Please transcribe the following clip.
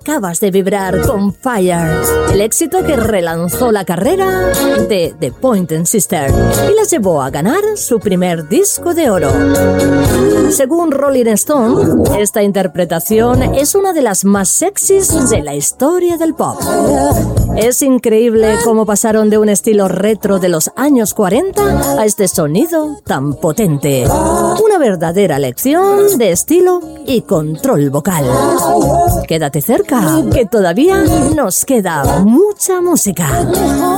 acabas de vibrar con Fire, el éxito que relanzó la carrera de The Pointer Sisters y las llevó a ganar su primer disco de oro. Según Rolling Stone, esta interpretación es una de las más sexys de la historia del pop. Es increíble cómo pasaron de un estilo retro de los años 40 a este sonido tan potente. Una verdadera lección de estilo y control vocal. Quédate cerca, que todavía nos queda mucha música.